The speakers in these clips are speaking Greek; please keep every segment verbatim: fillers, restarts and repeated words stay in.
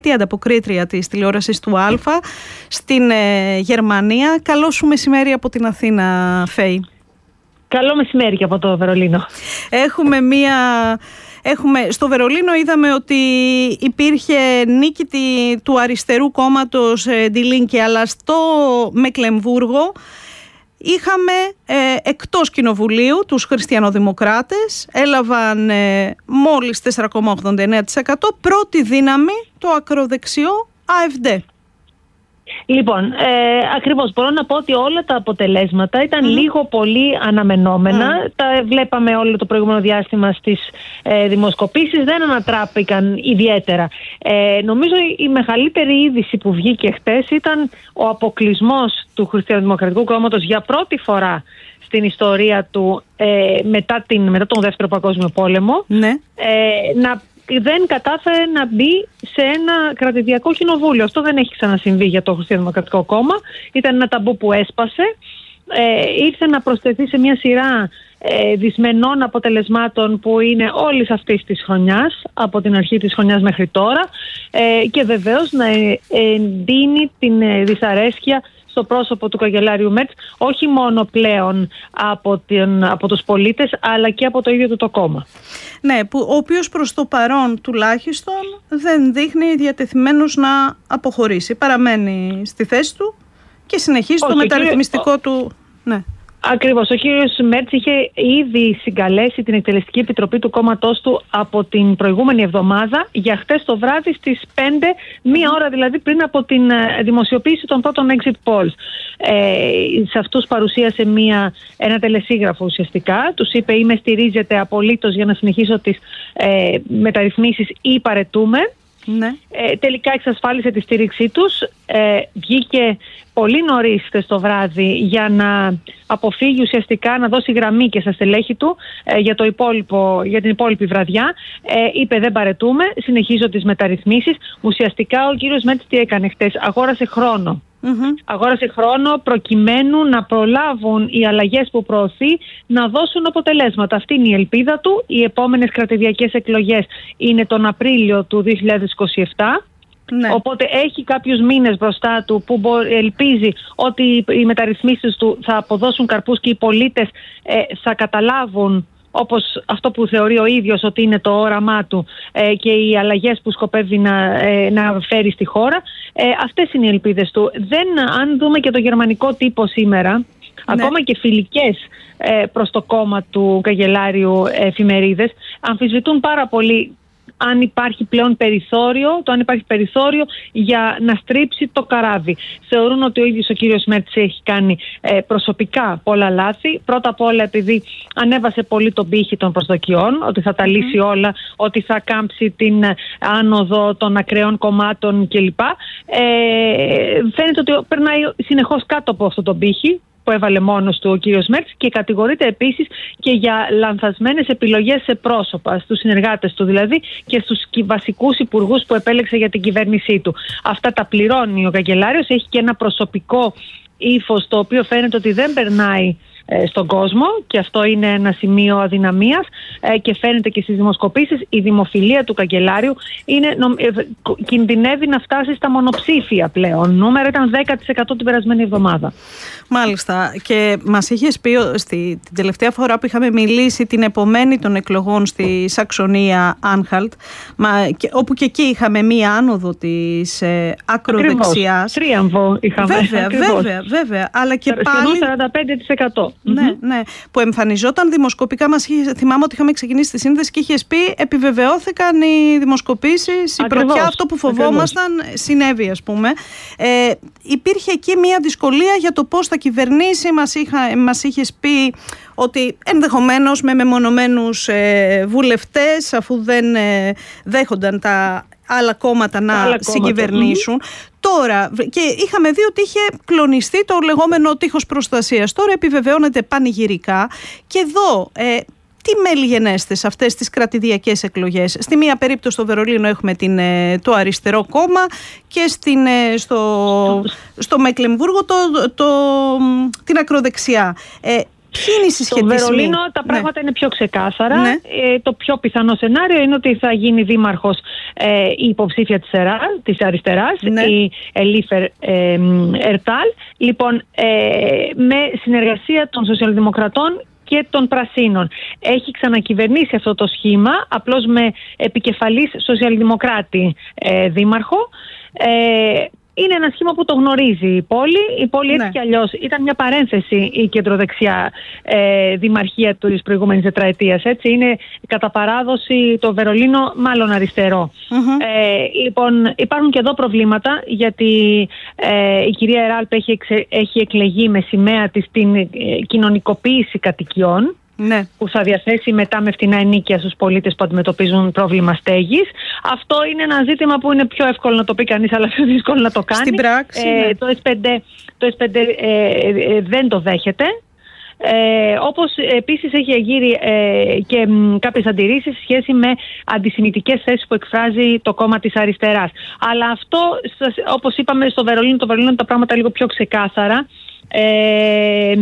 τη ανταποκρίτρια της τηλεόρασης του Αλφα στην ε, Γερμανία. Καλό σου μεσημέρι από την Αθήνα, Φέη. Καλό μεσημέρι και από το Βερολίνο. Έχουμε μία... Έχουμε, στο Βερολίνο είδαμε ότι υπήρχε νίκη του αριστερού κόμματος Die Linke, αλλά στο Μεκλεμβούργο είχαμε ε, εκτός κοινοβουλίου τους χριστιανοδημοκράτες, έλαβαν ε, μόλις τέσσερα κόμμα ογδόντα εννέα τοις εκατό, πρώτη δύναμη το ακροδεξιό AfD. Λοιπόν, ε, ακριβώς μπορώ να πω ότι όλα τα αποτελέσματα ήταν mm. λίγο πολύ αναμενόμενα. Mm. Τα βλέπαμε όλο το προηγούμενο διάστημα στις ε, δημοσκοπήσεις, δεν ανατράπηκαν ιδιαίτερα. Ε, νομίζω η, η μεγαλύτερη είδηση που βγήκε χτες ήταν ο αποκλεισμός του Χριστιανοδημοκρατικού Κόμματος για πρώτη φορά στην ιστορία του ε, μετά, την, μετά τον Δεύτερο Παγκόσμιο Πόλεμο mm. ε, να δεν κατάφερε να μπει σε ένα κρατηδιακό κοινοβούλιο. Αυτό δεν έχει ξανασυμβεί για το Χριστιανοδημοκρατικό Κόμμα. Ήταν ένα ταμπού που έσπασε. Ε, ήρθε να προσθεθεί σε μια σειρά ε, δυσμενών αποτελεσμάτων που είναι όλης αυτής της χρονιάς, από την αρχή της χρονιάς μέχρι τώρα, ε, και βεβαίως να εντείνει την ε, δυσαρέσκεια στο πρόσωπο του καγκελάριου Μέρτς, όχι μόνο πλέον από, την, από τους πολίτες, αλλά και από το ίδιο του το κόμμα. Ναι, που, ο οποίος προς το παρόν τουλάχιστον δεν δείχνει διατεθειμένος να αποχωρήσει. Παραμένει στη θέση του και συνεχίζει όχι, το μεταρρυθμιστικό κύριε... του... Ναι. Ακριβώς. Ο κύριος Μέρτς είχε ήδη συγκαλέσει την εκτελεστική επιτροπή του κόμματός του από την προηγούμενη εβδομάδα για χτες το βράδυ στις πέντε, μία ώρα δηλαδή πριν από την δημοσιοποίηση των πρώτων exit polls. Ε, σε αυτούς παρουσίασε μία, ένα τελεσίγραφο ουσιαστικά. Τους είπε: είμαι στηρίζεται απολύτως για να συνεχίσω τις ε, μεταρρυθμίσεις ή παρετούμε. Ναι. Ε, τελικά εξασφάλισε τη στήριξή τους. Ε, βγήκε πολύ νωρίς χθες το βράδυ για να αποφύγει ουσιαστικά να δώσει γραμμή και στα στελέχη του ε, για, το υπόλοιπο, για την υπόλοιπη βραδιά. Ε, είπε: δεν παρετούμε, συνεχίζω τις μεταρρυθμίσεις. Ουσιαστικά ο κύριος Μέρτς τι έκανε χθες? Αγόρασε χρόνο. Mm-hmm. Αγόρασε χρόνο προκειμένου να προλάβουν οι αλλαγές που προωθεί να δώσουν αποτελέσματα. Αυτή είναι η ελπίδα του. Οι επόμενες κρατηδιακές εκλογές είναι τον Απρίλιο του δύο χιλιάδες είκοσι επτά. Ναι. Οπότε έχει κάποιους μήνες μπροστά του που ελπίζει ότι οι μεταρρυθμίσεις του θα αποδώσουν καρπούς και οι πολίτες ε, θα καταλάβουν, όπως αυτό που θεωρεί ο ίδιος ότι είναι το όραμά του ε, και οι αλλαγές που σκοπεύει να, ε, να φέρει στη χώρα. Ε, αυτές είναι οι ελπίδες του. Δεν, αν δούμε και το γερμανικό τύπο σήμερα, ναι, ακόμα και φιλικές ε, προς το κόμμα του καγκελάριου εφημερίδες αμφισβητούν πάρα πολύ αν υπάρχει πλέον περιθώριο, το αν υπάρχει περιθώριο για να στρίψει το καράβι. Θεωρούν ότι ο ίδιος ο κύριος Μέρτς έχει κάνει ε, προσωπικά πολλά λάθη. Πρώτα απ' όλα επειδή ανέβασε πολύ τον πύχη των προσδοκιών, ότι θα τα λύσει mm. όλα, ότι θα κάμψει την άνοδο των ακραίων κομμάτων κλπ. Ε, φαίνεται ότι περνάει συνεχώς κάτω από αυτόν τον πύχη που έβαλε μόνος του ο κύριος Μέρτς και κατηγορείται επίσης και για λανθασμένες επιλογές σε πρόσωπα, στους συνεργάτες του δηλαδή και στους βασικούς υπουργούς που επέλεξε για την κυβέρνησή του. Αυτά τα πληρώνει ο καγκελάριος, έχει και ένα προσωπικό ύφος το οποίο φαίνεται ότι δεν περνάει ε, στον κόσμο και αυτό είναι ένα σημείο αδυναμίας ε, και φαίνεται και στις δημοσκοπήσεις. Η δημοφιλία του καγκελάριου είναι, νο, ε, κινδυνεύει να φτάσει στα μονοψήφια πλέον. Νούμερο ήταν δέκα τοις εκατό την περασμένη εβδομάδα. Μάλιστα. Και μας είχες πει στη, την τελευταία φορά που είχαμε μιλήσει την επομένη των εκλογών στη Σαξονία Άνχαλτ, όπου και εκεί είχαμε μία άνοδο της ε, ακροδεξιάς. Τρίαμβο είχαμε. Βέβαια, βέβαια, βέβαια. Αλλά και πάλι σαράντα πέντε τοις εκατό. Ναι, ναι. Που εμφανιζόταν δημοσκοπικά. Μας είχε, θυμάμαι ότι είχαμε ξεκινήσει τη σύνδεση και είχες πει: επιβεβαιώθηκαν οι δημοσκοπήσεις, η πρωτιά, αυτό που φοβόμασταν ακριβώς συνέβη, ας πούμε. Ε, υπήρχε εκεί μία δυσκολία για το πώς θα κυβερνήσει. Μας, είχα, μας είχες πει ότι ενδεχομένως με μεμονωμένους ε, βουλευτές, αφού δεν ε, δέχονταν τα άλλα κόμματα να άλλα συγκυβερνήσουν. Mm-hmm. Τώρα, και είχαμε δει ότι είχε κλονιστεί το λεγόμενο τείχος προστασίας. Τώρα επιβεβαιώνεται πανηγυρικά. Και εδώ, ε, τι μέλη γενέστε σε αυτές τις κρατηδιακές εκλογές? Στη μία περίπτωση στο Βερολίνο έχουμε την, το αριστερό κόμμα και στην, στο, στο Μεκλεμβούργο το, το, την ακροδεξιά. Ε, Ποιοι είναι οι συσχετισμοί? Στο Βερολίνο τα πράγματα ναι. είναι πιο ξεκάθαρα. Ναι. Ε, το πιο πιθανό σενάριο είναι ότι θα γίνει δήμαρχος ε, η υποψήφια της, ΕΡΑ, της αριστεράς, ναι. η Ελίφερ ε, Ερτάλ. Λοιπόν, ε, με συνεργασία των σοσιαλδημοκρατών και των Πρασίνων. Έχει ξανακυβερνήσει αυτό το σχήμα, απλώς με επικεφαλής σοσιαλδημοκράτη ε, δήμαρχο. Ε, Είναι ένα σχήμα που το γνωρίζει η πόλη. Η πόλη έτσι ναι. κι αλλιώς ήταν μια παρένθεση η κεντροδεξιά ε, δημαρχία της προηγούμενης τετραετίας. Έτσι. Είναι κατά παράδοση το Βερολίνο μάλλον αριστερό. Mm-hmm. Ε, λοιπόν, υπάρχουν και εδώ προβλήματα, γιατί ε, η κυρία Εράλπ έχει, εξε, έχει εκλεγεί με σημαία της την ε, κοινωνικοποίηση κατοικιών. Ναι. Που θα διαθέσει μετά με φτηνά ενοίκια στους πολίτες που αντιμετωπίζουν πρόβλημα στέγης. Αυτό είναι ένα ζήτημα που είναι πιο εύκολο να το πει κανείς, αλλά πιο δύσκολο να το κάνει. Στην πράξη, ε, ναι. Το ες πέντε, το ες πέντε ε, ε, δεν το δέχεται. Ε, όπως επίσης έχει γύρει ε, και μ, κάποιες αντιρρήσεις σε σχέση με αντισημιτικές θέσεις που εκφράζει το κόμμα της αριστεράς. Αλλά αυτό, όπως είπαμε, στο Βερολίνο, το Βερολίνο τα πράγματα λίγο πιο ξεκάθαρα. Ε,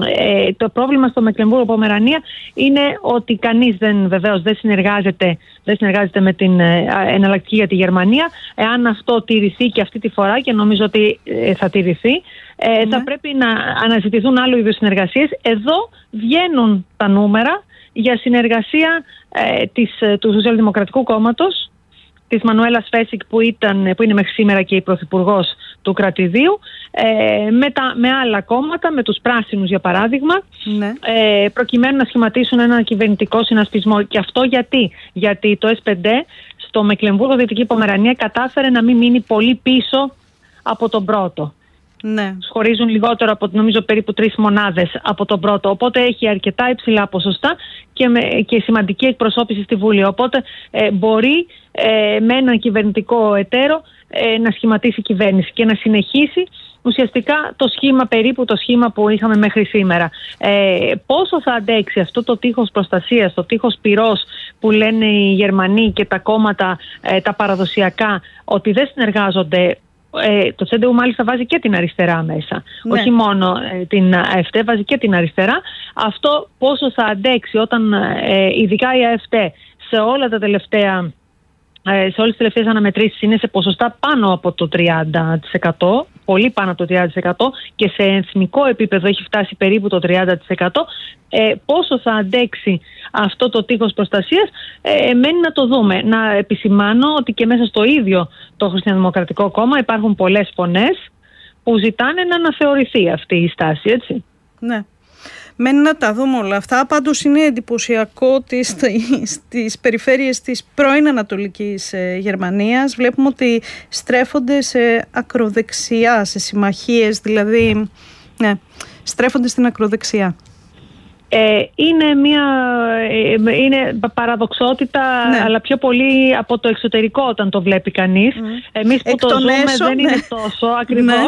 ε, το πρόβλημα στο Μεκλεμβούργο-Πομερανία είναι ότι κανείς δεν, βεβαίως δεν συνεργάζεται, δεν συνεργάζεται με την ε, εναλλακτική για τη Γερμανία. Εάν αυτό τηρηθεί και αυτή τη φορά, και νομίζω ότι ε, θα τηρηθεί, ε, ναι. θα πρέπει να αναζητηθούν άλλου είδους συνεργασίες. Εδώ βγαίνουν τα νούμερα για συνεργασία ε, της, του Σοσιαλδημοκρατικού Κόμματος, της Μανουέλα Φέσικ, που, ήταν, που είναι μέχρι σήμερα και η πρωθυπουργός του κρατηδίου, ε, με, τα, με άλλα κόμματα, με τους πράσινους για παράδειγμα, ναι. ε, προκειμένου να σχηματίσουν ένα κυβερνητικό συνασπισμό. Και αυτό γιατί, γιατί το ες πέντε στο Μεκλεμβούργο Δυτική Πομερανία κατάφερε να μην μείνει πολύ πίσω από τον πρώτο. Ναι. Χωρίζουν λιγότερο από, νομίζω, περίπου τρεις μονάδες από τον πρώτο. Οπότε έχει αρκετά υψηλά ποσοστά και, με, και σημαντική εκπροσώπηση στη Βουλή. Οπότε ε, μπορεί ε, με έναν κυβερνητικό εταίρο ε, να σχηματίσει κυβέρνηση και να συνεχίσει ουσιαστικά το σχήμα, περίπου το σχήμα που είχαμε μέχρι σήμερα. Ε, πόσο θα αντέξει αυτό το τείχος προστασίας, το τείχος πυρός που λένε οι Γερμανοί και τα κόμματα ε, τα παραδοσιακά, ότι δεν συνεργάζονται. Ε, το τσέντεου μάλιστα βάζει και την αριστερά μέσα. Ναι. Όχι μόνο ε, την ΑΕΦΤΕ, βάζει και την αριστερά. Αυτό πόσο θα αντέξει όταν ε, ειδικά η ΑΕΦΤΕ σε όλα τα τελευταία σε όλες τις τελευταίες αναμετρήσεις είναι σε ποσοστά πάνω από το τριάντα τοις εκατό, πολύ πάνω από το τριάντα τοις εκατό, και σε εθνικό επίπεδο έχει φτάσει περίπου το τριάντα τοις εκατό. Ε, πόσο θα αντέξει αυτό το τείχος προστασίας, ε, μένει να το δούμε. Να επισημάνω ότι και μέσα στο ίδιο το Χριστιανοδημοκρατικό Κόμμα υπάρχουν πολλές φωνές που ζητάνε να αναθεωρηθεί αυτή η στάση, έτσι. Ναι. Μένει να τα δούμε όλα αυτά. Πάντως είναι εντυπωσιακό ότι στις περιφέρειες της πρώην Ανατολικής Γερμανίας βλέπουμε ότι στρέφονται σε ακροδεξιά, σε συμμαχίες, δηλαδή ναι, στρέφονται στην ακροδεξιά. Ε, είναι μια είναι παραδοξότητα, ναι. αλλά πιο πολύ από το εξωτερικό όταν το βλέπει κανείς. Mm. Εμείς που Εκ το ζούμε έσω, δεν ναι. είναι τόσο ακριβώς. Ναι.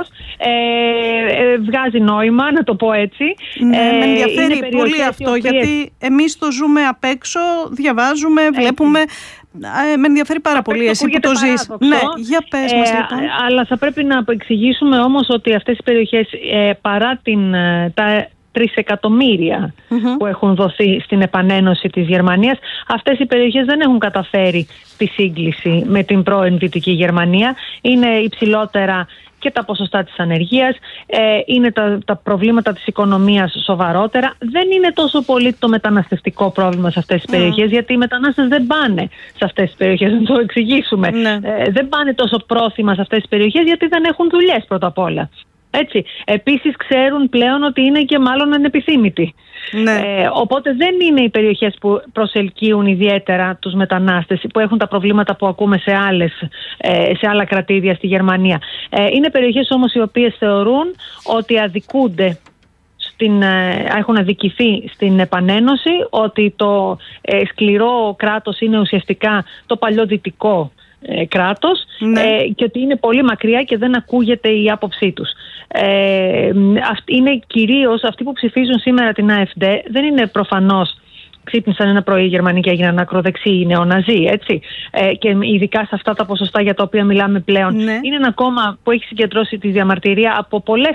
Ε, ε, βγάζει νόημα, να το πω έτσι. Ναι, ε, με ενδιαφέρει πολύ αυτό, οποίες... γιατί εμείς το ζούμε απ' έξω, διαβάζουμε, βλέπουμε. Ε, με ενδιαφέρει πάρα απ' πολύ εσύ που το ζεις. Ναι, για πες μας ε, λοιπόν. Αλλά θα πρέπει να εξηγήσουμε όμως ότι αυτές οι περιοχές ε, παρά την, τα τρισεκατομμύρια mm-hmm. που έχουν δοθεί στην επανένωση της Γερμανίας, αυτές οι περιοχές δεν έχουν καταφέρει τη σύγκληση με την πρώην Δυτική Γερμανία. Είναι υψηλότερα και τα ποσοστά της ανεργίας, ε, είναι τα, τα προβλήματα της οικονομίας σοβαρότερα. Δεν είναι τόσο πολύ το μεταναστευτικό πρόβλημα σε αυτές τις mm. περιοχές, γιατί οι μετανάστες δεν πάνε σε αυτές τις περιοχές, να το εξηγήσουμε. Mm. Ε, δεν πάνε τόσο πρόθυμα σε αυτές τις περιοχές, γιατί δεν έχουν δουλειές πρώτα απ' όλα. Έτσι. Επίσης ξέρουν πλέον ότι είναι και μάλλον ανεπιθύμητοι. Ναι. Ε, οπότε δεν είναι οι περιοχές που προσελκύουν ιδιαίτερα τους μετανάστες, που έχουν τα προβλήματα που ακούμε σε, άλλες, ε, σε άλλα κρατήδια στη Γερμανία. Ε, είναι περιοχές όμως οι οποίες θεωρούν ότι αδικούνται, στην, ε, έχουν αδικηθεί στην επανένωση, ότι το ε, σκληρό κράτος είναι ουσιαστικά το παλιό δυτικό κράτος, ναι. ε, και ότι είναι πολύ μακριά και δεν ακούγεται η άποψή τους. Ε, είναι κυρίως αυτοί που ψηφίζουν σήμερα την ΑΕΦΔ, δεν είναι προφανώς ξύπνησαν ένα πρωί οι Γερμανοί και έγιναν ακροδεξιοί, οι νεοναζί, έτσι. Ε, και ειδικά σε αυτά τα ποσοστά για τα οποία μιλάμε πλέον. Ναι. Είναι ένα κόμμα που έχει συγκεντρώσει τη διαμαρτυρία από πολλές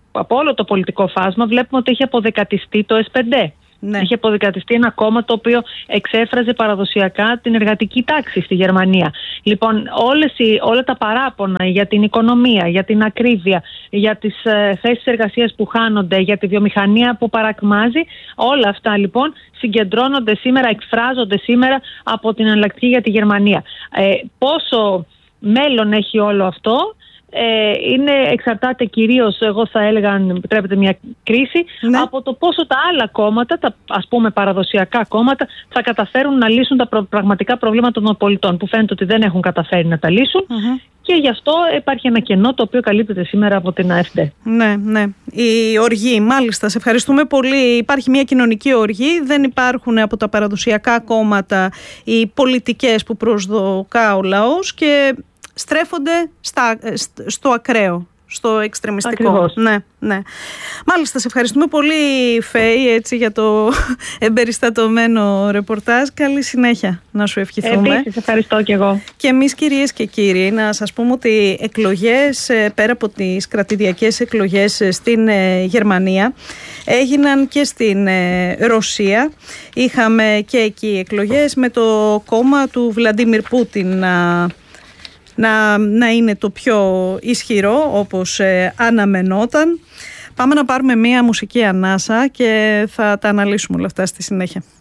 από όλο το πολιτικό φάσμα βλέπουμε ότι έχει αποδεκατιστεί το ες πι ντι. Ναι. Είχε αποδεκατιστεί ένα κόμμα το οποίο εξέφραζε παραδοσιακά την εργατική τάξη στη Γερμανία. Λοιπόν, όλες οι, όλα τα παράπονα για την οικονομία, για την ακρίβεια, για τις ε, θέσεις εργασίας που χάνονται, για τη βιομηχανία που παρακμάζει, όλα αυτά λοιπόν συγκεντρώνονται σήμερα, εκφράζονται σήμερα από την Εναλλακτική για τη Γερμανία. Ε, πόσο μέλλον έχει όλο αυτό? Ε, είναι, εξαρτάται κυρίως, εγώ θα έλεγα, αν επιτρέπετε μια κρίση, ναι. από το πόσο τα άλλα κόμματα, τα ας πούμε παραδοσιακά κόμματα, θα καταφέρουν να λύσουν τα προ- πραγματικά προβλήματα των πολιτών, που φαίνεται ότι δεν έχουν καταφέρει να τα λύσουν. Mm-hmm. Και γι' αυτό υπάρχει ένα κενό το οποίο καλύπτεται σήμερα από την ΑΕΦΔ. Ναι, ναι. Η οργή, μάλιστα. Σε ευχαριστούμε πολύ. Υπάρχει μια κοινωνική οργή. Δεν υπάρχουν από τα παραδοσιακά κόμματα οι πολιτικές που προσδοκά ο λαός και στρέφονται στα, στο ακραίο, στο εξτρεμιστικό. Ακριβώς. Ναι, ναι. Μάλιστα, σε ευχαριστούμε πολύ, Φέη, έτσι, για το εμπεριστατωμένο ρεπορτάζ. Καλή συνέχεια να σου ευχηθούμε. Επίσης, ευχαριστώ και εγώ. Και εμείς, κυρίες και κύριοι, να σας πούμε ότι εκλογές, πέρα από τις κρατηδιακές εκλογές στην Γερμανία, έγιναν και στην Ρωσία. Είχαμε και εκεί εκλογές με το κόμμα του Βλαντίμιρ Πούτιν να Να, να είναι το πιο ισχυρό, όπως ε, αναμενόταν. Πάμε να πάρουμε μία μουσική ανάσα και θα τα αναλύσουμε όλα αυτά στη συνέχεια.